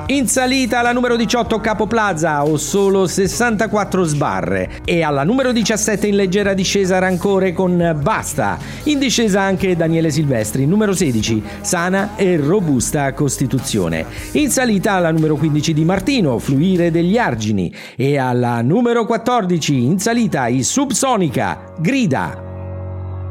In salita alla numero 18 Capo Plaza, Ho solo 64 sbarre, e alla numero 17 in leggera discesa Rancore con Basta. In discesa anche Daniele Silvestri, numero 16 Sana e robusta Costituzione. In salita alla numero 15 Di Martino, Fluire degli argini, e alla numero 14 in salita i Subsonica, Grida.